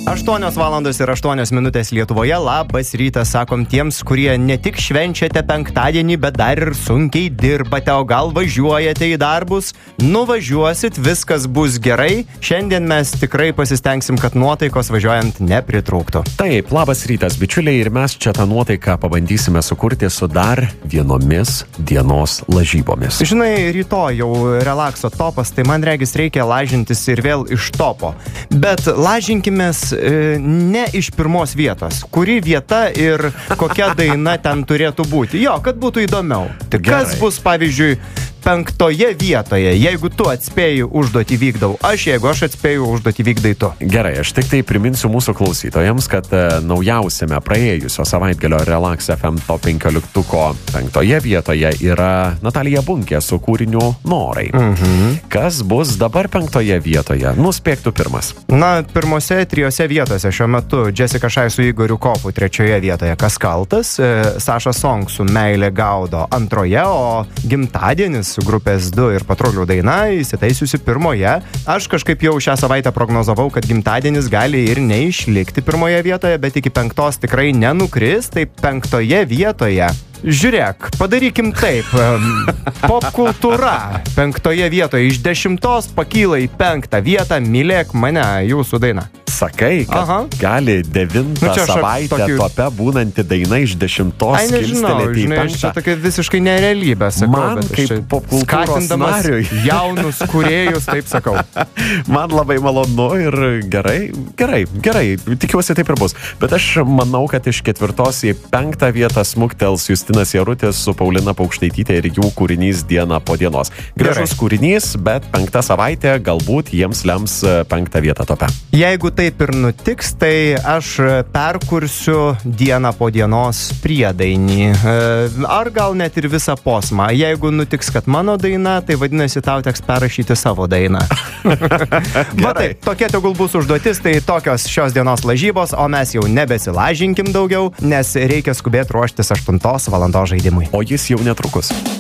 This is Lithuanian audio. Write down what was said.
8:08 Lietuvoje. Labas rytas, sakom tiems, kurie ne tik švenčiate penktadienį, bet dar ir sunkiai dirbate, o gal važiuojate į darbus. Nuvažiuosit, viskas bus gerai. Šiandien mes tikrai pasistengsim, kad nuotaikos važiuojant nepritrūktų. Taip, labas rytas, bičiuliai, ir mes čia tą nuotaiką pabandysime sukurti su dar vienomis dienos lažybomis. Žinai, rytoj jau relakso topas, tai man regis reikia lažintis ir vėl iš topo. Bet lažinkimės ne iš pirmos vietos. Kuri vieta ir kokia daina ten turėtų būti. Jo, kad būtų įdomiau. Tai kas bus, pavyzdžiui, penktoje vietoje, jeigu tu atspėjai užduotį vykdau aš, jeigu aš atspėjau užduotį vykdai tu. Gerai, aš tik tai priminsiu mūsų klausytojams, kad naujausiame praėjusio savaitgalio Relax FM Top 15 penktoje vietoje yra Natalija Bunkė su kūriniu Norai. Kas bus dabar penktoje vietoje? Nuspėk tu pirmas. Na, pirmose trijose vietose šiuo metu Jessica Shy su Igoriu Kopu trečioje vietoje. Kas kaltas? Sasha Song su Meilė gaudo antroje, o Gimtadienis su grupės 2 ir Patrulių daina įsitaisiusi pirmoje. Aš kažkaip jau šią savaitę prognozavau, kad Gimtadienis gali ir neišlikti pirmoje vietoje, bet iki penktos tikrai nenukris, tai penktoje vietoje. Žiūrėk, padarykim taip. Popkultūra penktoje vietoje iš 10 pakyla į 5 vietą Mylėk mane, jūsų daina. Sakai, kad gali 9 savaitę tope būnanti daina iš 10 kilstelėti į 5. Čia tokia visiškai nerealybė, sakau. Man kaip popkultūros nariui. Jaunus kūrėjus, taip sakau. Man labai malonu ir gerai. Tikiuosi taip ir bus. Bet aš manau, kad iš 4 į 5 vietą smuktels Justinas Jarutis su Paulina Paukštaitytė ir jų kūrinys Diena po dienos. Gražus kūrinys, bet 5 savaitė galbūt jiems lems 5 vietą tope. Jeigu taip ir nutiks, tai aš perkursiu Dieną po dienos priedainį. Ar gal net ir visą posmą. Jeigu nutiks, kad mano daina, tai vadinasi, tau teks perrašyti savo dainą. Matai, tokia tegul bus užduotis, tai tokios šios dienos lažybos, o mes jau nebesilažinkim daugiau, nes reikia skubėti ruoštis 8 valandos žaidimui. O jis jau netrukus.